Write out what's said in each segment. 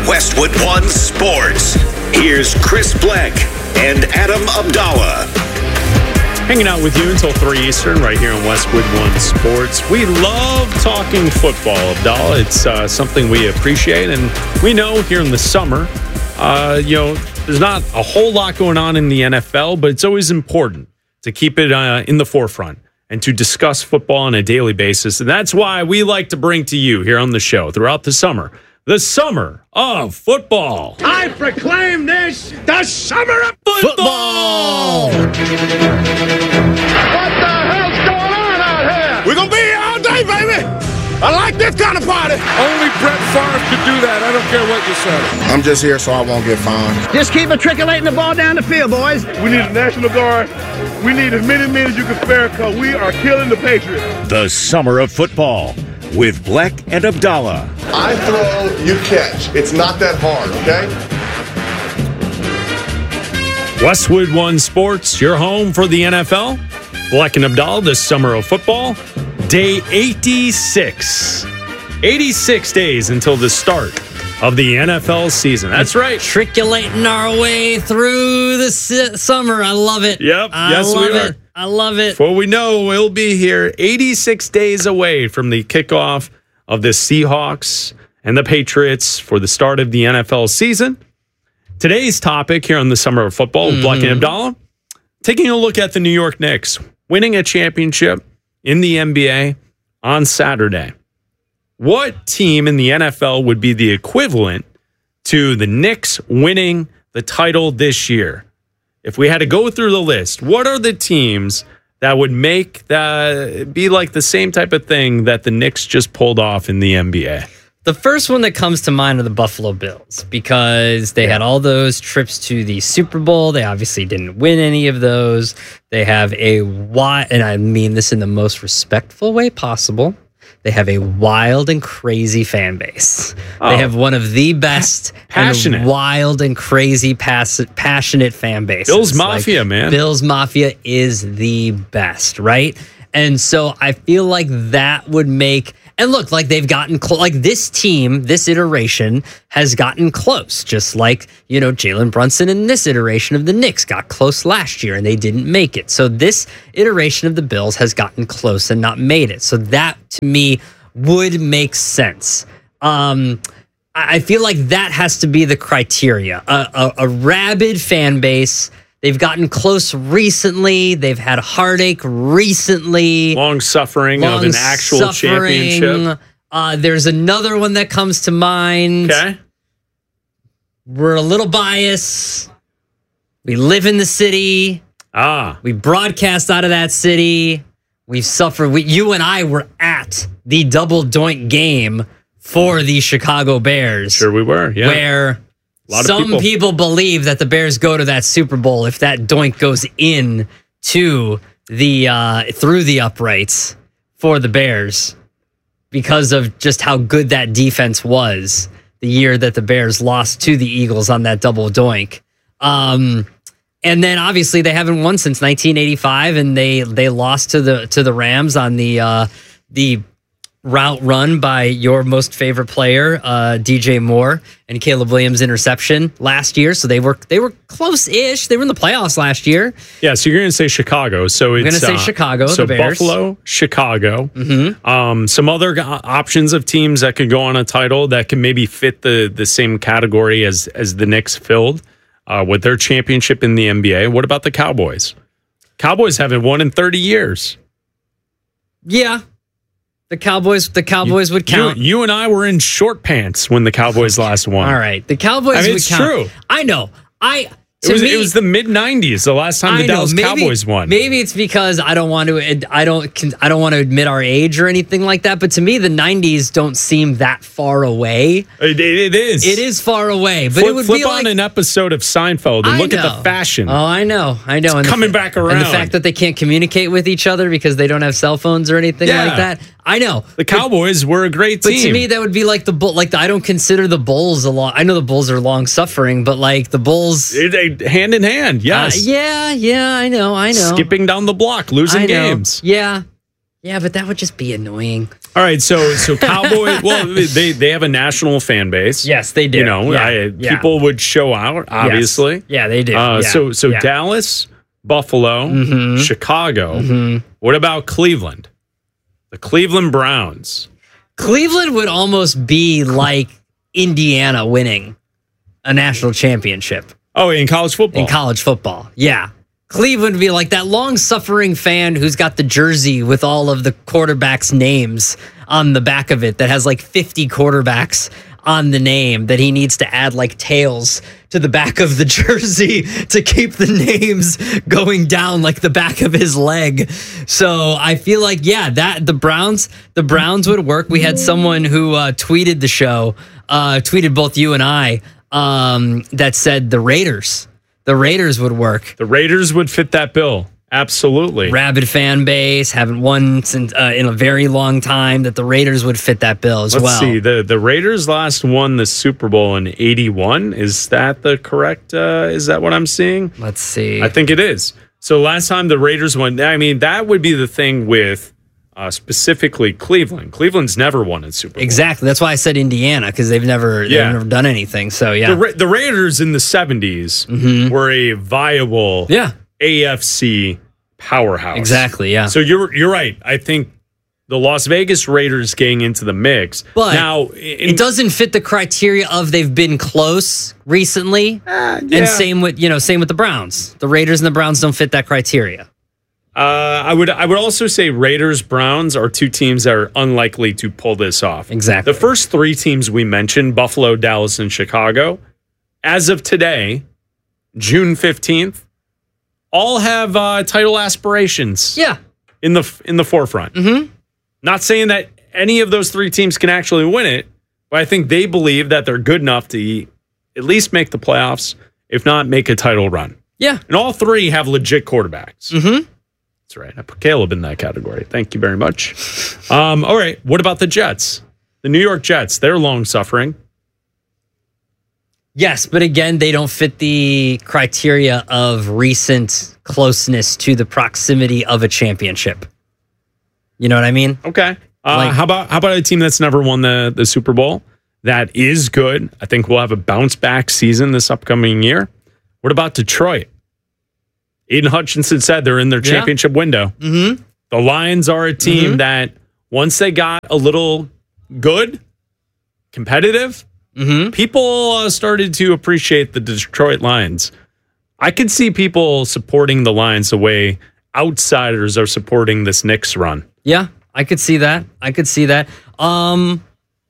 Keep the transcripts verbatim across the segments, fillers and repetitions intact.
Westwood One Sports. Here's Chris Bleck and Adam Abdallah. Hanging out with you until three Eastern right here on Westwood One Sports. We love talking football, Abdallah. It's uh, something we appreciate, and we know here in the summer, uh, you know, there's not a whole lot going on in the N F L, but it's always important to keep it uh, in the forefront and to discuss football on a daily basis. And that's why we like to bring to you here on the show throughout the summer, the summer of football. I proclaim this the summer of football. football. What the hell's going on out here? We're going to be here all day, baby. I like this kind of party. Only Brett Favre could do that. I don't care what you say. I'm just here so I won't get fined. Just keep matriculating the ball down the field, boys. We need a National Guard. We need as many men as you can spare because we are killing the Patriots. The summer of football with Bleck and Abdallah. I throw, you catch. It's not that hard, okay? Westwood One Sports, your home for the N F L. Bleck and Abdallah, this summer of football. Day eighty-six. eighty-six days until the start of the N F L season. That's right. Matriculating our way through the si- summer. I love it. Yep. I yes, love we are. it. I love it. Before we know, we'll be here eighty-six days away from the kickoff of the Seahawks and the Patriots for the start of the N F L season. Today's topic here on the Summer of Football, mm. Bleck and Abdallah, taking a look at the New York Knicks winning a championship in the N B A on Saturday. What team in the N F L would be the equivalent to the Knicks winning the title this year? If we had to go through the list, what are the teams that would make that be like the same type of thing that the Knicks just pulled off in the N B A? The first one that comes to mind are the Buffalo Bills because they had all those trips to the Super Bowl. They obviously didn't win any of those. They have a wide, and I mean this in the most respectful way possible, they have a wild and crazy fan base. Oh. They have one of the best passionate. and wild and crazy pass- passionate fan bases. Bills Mafia, like, man. Bills Mafia is the best, right? And so I feel like that would make... And look, like they've gotten close. Like this team, this iteration has gotten close. Just like, you know, Jalen Brunson in this iteration of the Knicks got close last year and they didn't make it. So this iteration of the Bills has gotten close and not made it. So that to me would make sense. Um, I feel like that has to be the criteria. A, a, a rabid fan base. They've gotten close recently. They've had heartache recently. Long suffering Long of an actual suffering. championship. Uh, there's another one that comes to mind. Okay. We're a little biased. We live in the city. Ah. We broadcast out of that city. We've suffered. We, you and I were at the double doink game for the Chicago Bears. Sure we were, yeah. Where... Some people. people believe that the Bears go to that Super Bowl if that doink goes in to the uh, through the uprights for the Bears because of just how good that defense was the year that the Bears lost to the Eagles on that double doink. Um, and then obviously they haven't won since nineteen eighty-five, and they they lost to the to the Rams on the uh, the. route run by your most favorite player, uh, D J Moore, and Caleb Williams interception last year. So they were they were close-ish. They were in the playoffs last year. Yeah, so you're going to say Chicago. So it's going to say uh, Chicago. So the Bears. Buffalo, Chicago. Mm-hmm. Um, some other g- options of teams that could go on a title that can maybe fit the the same category as as the Knicks filled uh, with their championship in the N B A. What about the Cowboys? Cowboys haven't won in thirty years. Yeah. The Cowboys, the Cowboys you, would count. You, you and I were in short pants when the Cowboys last won. All right, the Cowboys I mean, would it's count. true. I know. I it was me, it was the mid nineties the last time the I know, Dallas maybe, Cowboys won. Maybe it's because I don't want to. I don't. I don't want to admit our age or anything like that. But to me, the nineties don't seem that far away. It, it is. It is far away. But flip, it would flip be on like an episode of Seinfeld and I look know. at the fashion. Oh, I know. I know. It's and coming the, back around. And the fact that they can't communicate with each other because they don't have cell phones or anything Yeah. like that. I know. The Cowboys but, were a great but team. But to me, that would be like the bull. Like the, I don't consider the Bulls a long. I know the Bulls are long suffering, but like the Bulls, it, they, hand in hand. Yes. Uh, yeah. Yeah. I know. I know. Skipping down the block, losing I know. games. Yeah. Yeah, but that would just be annoying. All right, so so Cowboys. Well, they they have a national fan base. Yes, they do. You know, yeah, I, yeah. people would show out. Obviously, yes. yeah, they do. Uh, yeah. So so yeah. Dallas, Buffalo, mm-hmm. Chicago. Mm-hmm. What about Cleveland? The Cleveland Browns. Cleveland would almost be like Indiana winning a national championship. Oh, in college football. In college football, yeah. Cleveland would be like that long-suffering fan who's got the jersey with all of the quarterbacks' names on the back of it that has like fifty quarterbacks on the name that he needs to add like tails to the back of the jersey to keep the names going down like the back of his leg. So I feel like, yeah, that the Browns, the Browns would work. We had someone who uh, tweeted the show, uh, tweeted both you and I, um, that said the Raiders. The Raiders would work. The Raiders would fit that bill. Absolutely. Rabid fan base, haven't won since uh, in a very long time. That the Raiders would fit that bill as Let's well. see. The the Raiders last won the Super Bowl in eighty-one. Is that the correct? Uh, is that what I'm seeing? Let's see. I think it is. So last time the Raiders won, I mean, that would be the thing with uh, specifically Cleveland. Cleveland's never won a Super Bowl. Exactly. That's why I said Indiana, because they've never Yeah. they've never done anything. So yeah, The, Ra- the Raiders in the seventies Mhm. were a viable yeah, A F C powerhouse. exactly. Yeah. So you're you're right. I think the Las Vegas Raiders getting into the mix. But now in, it doesn't fit the criteria of they've been close recently, yeah. and same with you know same with the Browns. The Raiders and the Browns don't fit that criteria. Uh, I would I would also say Raiders Browns are two teams that are unlikely to pull this off. Exactly. The first three teams we mentioned, Buffalo, Dallas, and Chicago, as of today, June fifteenth, all have uh, title aspirations. Yeah. in the in the forefront. Mm-hmm. Not saying that any of those three teams can actually win it, but I think they believe that they're good enough to at least make the playoffs, if not make a title run. Yeah. And all three have legit quarterbacks. Mm-hmm. That's right. I put Caleb in that category. Thank you very much. Um, all right. What about the Jets? The New York Jets. They're long suffering. Yes, but again, they don't fit the criteria of recent closeness to the proximity of a championship. You know what I mean? Okay. Uh, Like- how about how about a team that's never won the, the Super Bowl? That is good. I think we'll have a bounce back season this upcoming year. What about Detroit? Aiden Hutchinson said they're in their Yeah. championship window. Mm-hmm. The Lions are a team Mhm. that once they got a little good, competitive, Mm-hmm. people uh, started to appreciate the Detroit Lions. I could see people supporting the Lions the way outsiders are supporting this Knicks run. Yeah, I could see that. I could see that. Um,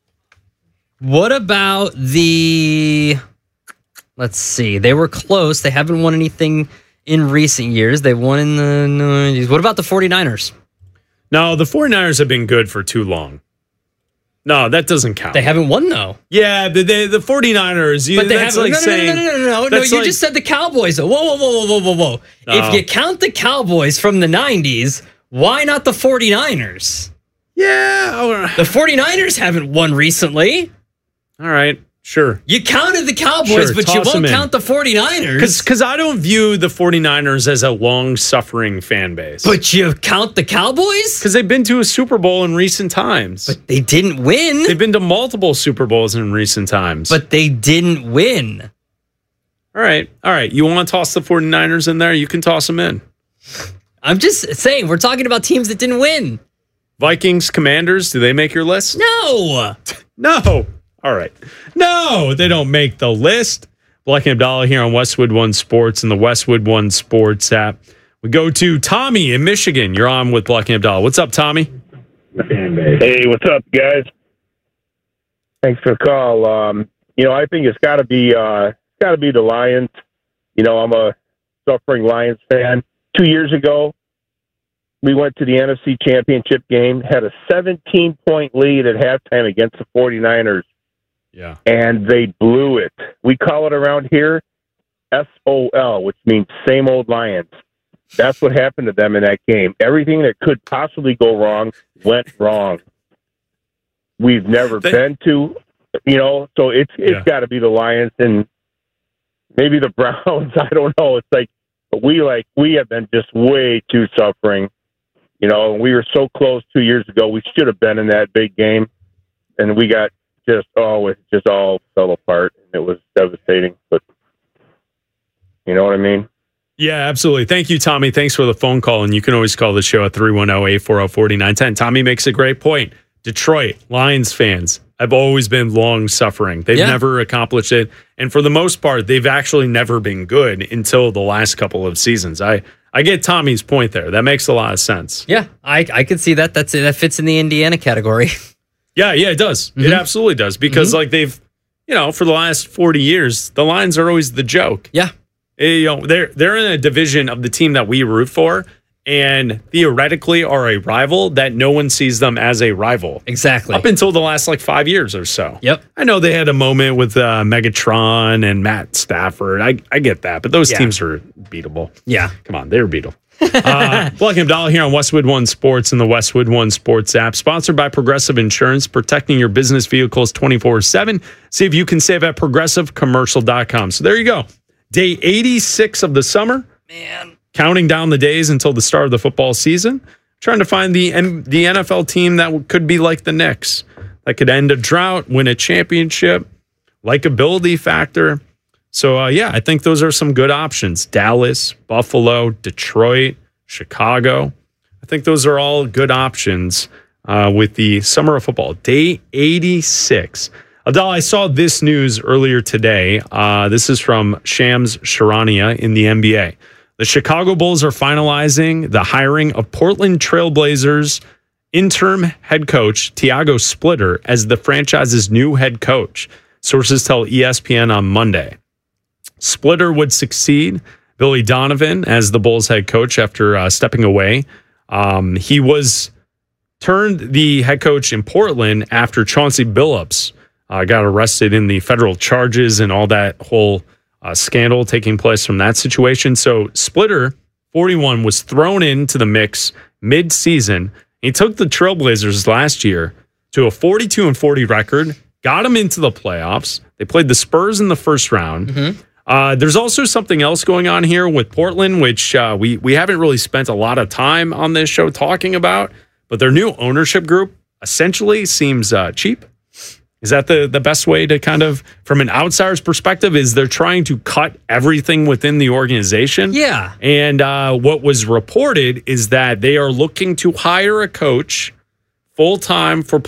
what about the? Let's see. They were close. They haven't won anything in recent years. They won in the nineties. What about the 49ers? No, the 49ers have been good for too long. No, that doesn't count. They haven't won though. Yeah, the the, the 49ers. You, But they that's haven't. like no, no, saying, no, no, no, no, no, no. that's You like- just said the Cowboys. Though. Whoa, whoa, whoa, whoa, whoa, whoa, whoa. No. If you count the Cowboys from the nineties, why not the 49ers? Yeah. All right. The 49ers haven't won recently. All right. Sure. You counted the Cowboys, Sure, but you toss them won't in. count the 49ers. Because I don't view the 49ers as a long-suffering fan base. But you count the Cowboys? Because they've been to a Super Bowl in recent times. But they didn't win. They've been to multiple Super Bowls in recent times. But they didn't win. all right. All right. You want to toss the 49ers in there? You can toss them in. I'm just saying, we're talking about teams that didn't win. Vikings, Commanders, do they make your list? No. No. All right. No, they don't make the list. Black and Abdallah here on Westwood One Sports and the Westwood One Sports app. We go to Tommy in Michigan. You're on with Black and Abdallah. What's up, Tommy? Hey, what's up, guys? Thanks for the call. Um, you know, I think it's got to be uh, it's got to be the Lions. You know, I'm a suffering Lions fan. Two years ago, we went to the N F C Championship game, had a seventeen-point lead at halftime against the 49ers, Yeah. and they blew it. We call it around here S O L, which means same old Lions. That's what happened to them in that game. Everything that could possibly go wrong went wrong. We've never They- been to, you know, so it's it's Yeah. got to be the Lions and maybe the Browns. I don't know. It's like but we like we have been just way too suffering. You know, we were so close two years ago. We should have been in that big game, and we got just oh, it just all fell apart, and it was devastating. But you know what I mean? Yeah, absolutely. Thank you, Tommy. Thanks for the phone call, and you can always call the show at three one zero, eight four zero, four nine one zero. Tommy makes a great point. Detroit Lions fans have always been long suffering. They've Yeah. never accomplished it, and for the most part, they've actually never been good until the last couple of seasons. I I get Tommy's point there. That makes a lot of sense. Yeah, I I could see that. That's that fits in the Indiana category. Yeah, yeah, it does. Mm-hmm. It absolutely does because Mm-hmm. like they've, you know, for the last forty years, the Lions are always the joke. Yeah. You know, they're they're in a division of the team that we root for, and theoretically are a rival that no one sees them as a rival. Exactly. Up until the last like five years or so. Yep. I know they had a moment with uh, Megatron and Matt Stafford. I, I get that, but those Yeah. teams are beatable. Yeah. Come on, they're beatable. uh, Black and Abdallah here on Westwood One Sports and the Westwood One Sports app, sponsored by Progressive Insurance, protecting your business vehicles twenty-four seven. See if you can save at progressive commercial dot com. So there you go. Day eighty-six of the summer. Man. Counting down the days until the start of the football season. Trying to find the N- the N F L team that could be like the Knicks, that could end a drought, win a championship, likability factor. So, uh, yeah, I think those are some good options. Dallas, Buffalo, Detroit, Chicago. I think those are all good options uh, with the summer of football. Day eighty-six. Adal, I saw this news earlier today. Uh, this is from Shams Charania in the N B A. The Chicago Bulls are finalizing the hiring of Portland Trailblazers interim head coach Tiago Splitter as the franchise's new head coach. Sources tell E S P N on Monday. Splitter would succeed Billy Donovan as the Bulls head coach after uh, stepping away. Um, he was turned the head coach in Portland after Chauncey Billups uh, got arrested in the federal charges and all that whole uh, scandal taking place from that situation. So Splitter, forty-one, was thrown into the mix mid-season. He took the Trailblazers last year to a forty-two and forty record, got them into the playoffs. They played the Spurs in the first round. Mm-hmm. Uh, there's also something else going on here with Portland, which uh, we we haven't really spent a lot of time on this show talking about, but their new ownership group essentially seems uh, cheap. Is that the, the best way to kind of, from an outsider's perspective, is they're trying to cut everything within the organization? Yeah. And uh, what was reported is that they are looking to hire a coach full-time for